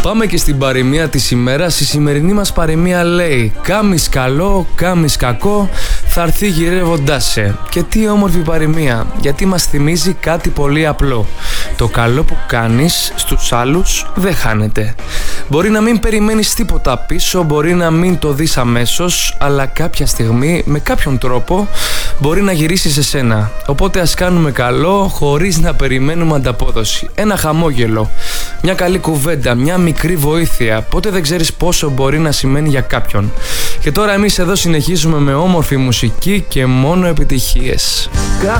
Πάμε και στην παροιμία της ημέρας. Η σημερινή μας παροιμία λέει: κάμεις καλό, κάμεις κακό, θα έρθει γυρεύοντάς σε. Και τι όμορφη παροιμία, γιατί μας θυμίζει κάτι πολύ απλό. Το καλό που κάνεις στους άλλους δεν χάνεται. Μπορεί να μην περιμένεις τίποτα πίσω, μπορεί να μην το δεις αμέσως, αλλά κάποια στιγμή, με κάποιον τρόπο, μπορεί να γυρίσει σε σένα. Οπότε ας κάνουμε καλό χωρίς να περιμένουμε ανταπόδοση. Ένα χαμόγελο, μια καλή κουβέντα, μια μικρή βοήθεια. Ποτέ δεν ξέρεις πόσο μπορεί να σημαίνει για κάποιον. Και τώρα εμείς εδώ συνεχίζουμε με όμορφη μουσική και μόνο επιτυχίες.